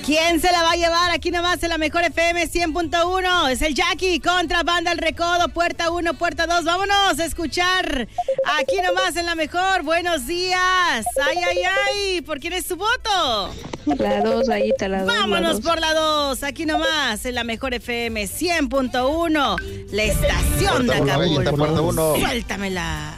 ¿Quién se la va a llevar? Aquí nomás en la mejor FM 100.1. Es el Jackie contra Banda El Recodo. Puerta 1, puerta 2. Vámonos a escuchar. Aquí nomás en la mejor. Buenos días. Ay, ay, ay. ¿Por quién es su voto? La 2, ahí está la 2. Vámonos por la 2. Aquí nomás en la mejor FM 100.1. La estación de Acapulco. Puerta 1. Suéltamela.